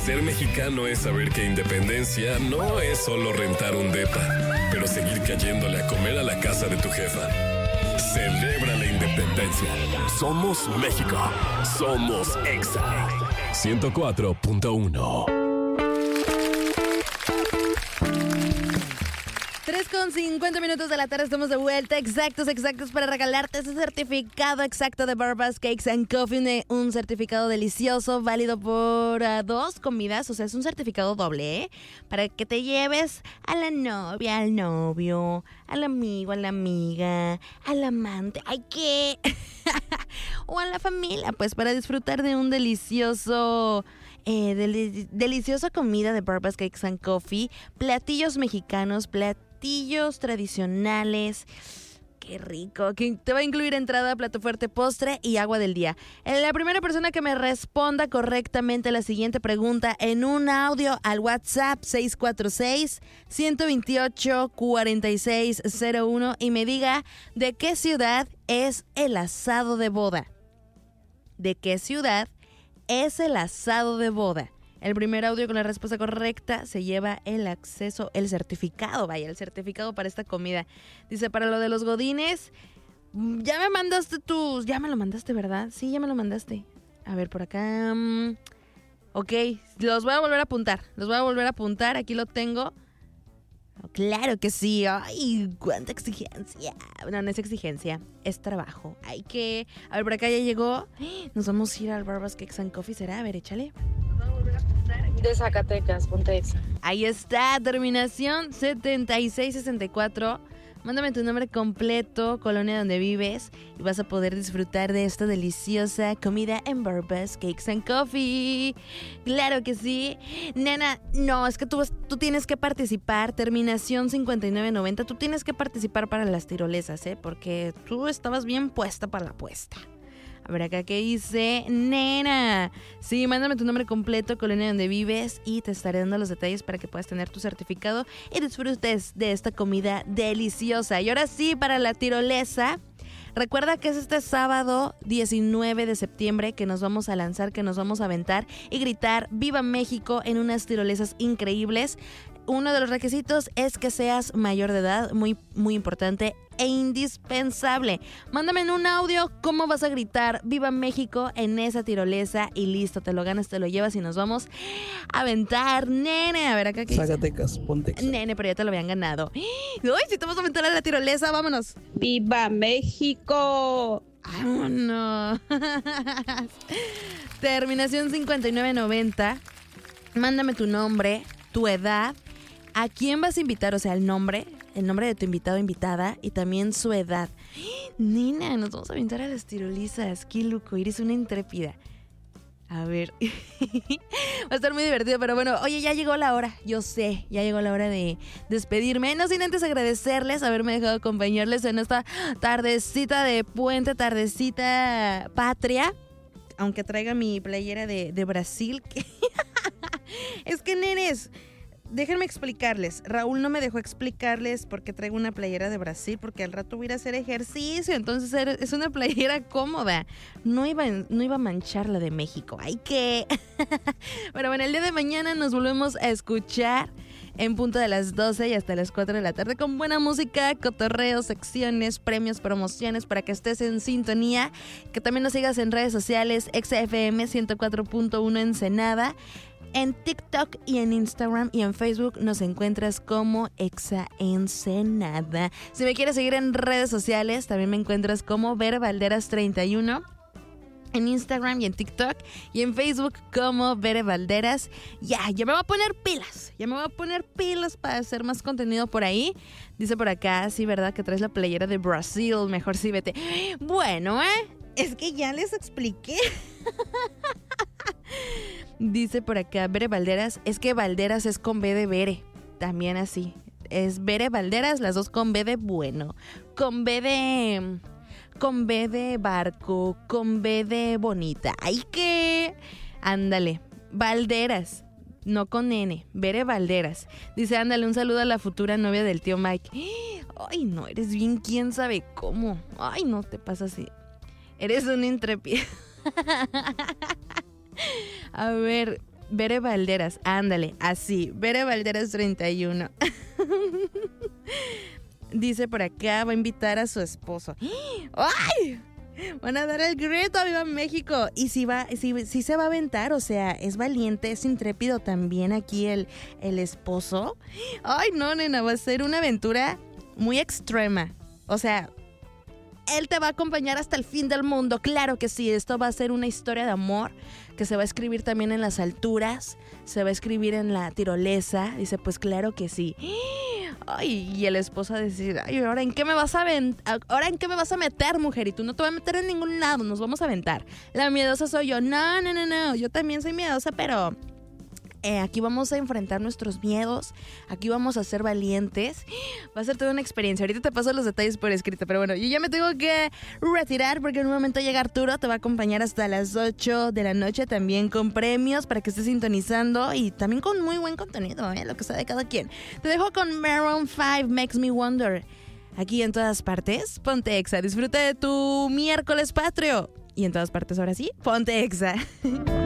Ser mexicano es saber que independencia no es solo rentar un depa, pero seguir cayéndole a comer a la casa de tu jefa. Celebra la independencia. Somos México. Somos Exa. 104.1. 3:50 minutos de la tarde, estamos de vuelta, exactos para regalarte ese certificado exacto de Barbas Cakes and Coffee, un certificado delicioso, válido por 2 comidas, o sea, es un certificado doble, ¿eh? Para que te lleves a la novia, al novio, al amigo, a la amiga, al amante, o a la familia, pues para disfrutar de un deliciosa comida de Barbas Cakes and Coffee, platillos mexicanos, platillos tradicionales. Qué rico, que te va a incluir entrada, plato fuerte, postre y agua del día. La primera persona que me responda correctamente la siguiente pregunta en un audio al WhatsApp 646-128-4601 y me diga de qué ciudad es el asado de boda. ¿De qué ciudad es el asado de boda? El primer audio con la respuesta correcta se lleva el certificado para esta comida. Dice, para lo de los godines, ya me lo mandaste, ¿verdad? Sí, ya me lo mandaste. A ver, por acá. Ok, los voy a volver a apuntar. Aquí lo tengo. Oh, claro que sí. Ay, cuánta exigencia. No es exigencia, es trabajo. A ver, por acá ya llegó. Nos vamos a ir al Barbas Cakes and Coffee, ¿será? A ver, échale. De Zacatecas, ponte Exa. Ahí está, terminación 7664. Mándame tu nombre completo, colonia donde vives y vas a poder disfrutar de esta deliciosa comida en Barbas Cakes and Coffee. Claro que sí. Nena, no, es que tú tienes que participar. Terminación 5990. Tú tienes que participar para las tirolesas, porque tú estabas bien puesta para la apuesta. A ver acá qué dice, nena. Sí, mándame tu nombre completo, colonia donde vives y te estaré dando los detalles para que puedas tener tu certificado y disfrutes de esta comida deliciosa. Y ahora sí, para la tirolesa, recuerda que es este sábado 19 de septiembre que nos vamos a lanzar, que nos vamos a aventar y gritar ¡Viva México! En unas tirolesas increíbles. Uno de los requisitos es que seas mayor de edad, muy, muy importante e indispensable. Mándame en un audio cómo vas a gritar ¡Viva México! En esa tirolesa y listo, te lo ganas, te lo llevas y nos vamos a aventar, nene. A ver acá qué Zacatecas, ponte Exa. Nene, pero ya te lo habían ganado. ¡Uy, si te vas a aventar a la tirolesa! ¡Vámonos! ¡Viva México! ¡Vámonos! Terminación 5990. Mándame tu nombre, tu edad, a quién vas a invitar, o sea, el nombre de tu invitado o invitada y también su edad. Nina, nos vamos a aventar a las tirolesas. Qué loco, eres una intrépida. A ver, va a estar muy divertido, pero bueno, oye, ya llegó la hora, yo sé, ya llegó la hora de despedirme. No sin antes agradecerles haberme dejado acompañarles en esta tardecita de puente, tardecita patria, aunque traiga mi playera de Brasil. Es que, nenes, déjenme explicarles. Raúl no me dejó explicarles por qué traigo una playera de Brasil, porque al rato voy a ir a hacer ejercicio, entonces es una playera cómoda. No iba a manchar la de México. Pero bueno, el día de mañana nos volvemos a escuchar en punto de las 12 y hasta las 4 de la tarde con buena música, cotorreo, secciones, premios, promociones para que estés en sintonía. Que también nos sigas en redes sociales, XFM 104.1 Ensenada. En TikTok y en Instagram y en Facebook nos encuentras como Exa Ensenada. Si me quieres seguir en redes sociales, también me encuentras como Bere Valderas 31. En Instagram y en TikTok y en Facebook como Bere Valderas. Ya me voy a poner pilas para hacer más contenido por ahí. Dice por acá, sí, ¿verdad? Que traes la playera de Brasil, mejor sí vete. Bueno, es que ya les expliqué. Dice por acá, Bere Valderas, es que Valderas es con B de Bere, también así. Es Bere Valderas, las dos con B de bueno, con B de barco, con B de bonita. Ándale, Valderas, no con N, Bere Valderas. Dice, ándale, un saludo a la futura novia del tío Mike. Ay, no, eres bien quién sabe cómo. Ay, no te pasa así. Eres un intrépido. A ver, Bere Valderas, ándale, así, Bere Valderas 31. Dice por acá, va a invitar a su esposo. ¡Ay! Van a dar el grito a Viva México. Y si se va a aventar, o sea, es valiente, es intrépido también aquí el esposo. Ay, no, nena, va a ser una aventura muy extrema. O sea, él te va a acompañar hasta el fin del mundo. Claro que sí, esto va a ser una historia de amor que se va a escribir también en las alturas, se va a escribir en la tirolesa. Dice, pues claro que sí. Ay, y el esposo a decir, ay, ¿ahora en qué me vas a meter, mujer? Y tú no te vas a meter en ningún lado, nos vamos a aventar. La miedosa soy yo. No, yo también soy miedosa, pero aquí vamos a enfrentar nuestros miedos, aquí vamos a ser valientes. Va a ser toda una experiencia. Ahorita te paso los detalles por escrito, pero bueno, yo ya me tengo que retirar porque en un momento llega Arturo, te va a acompañar hasta las 8 de la noche, también con premios para que estés sintonizando y también con muy buen contenido, lo que sea de cada quien. Te dejo con Maroon 5, Makes Me Wonder. Aquí en todas partes, ponte Exa, disfruta de tu miércoles patrio. Y en todas partes, ahora sí, ponte Exa.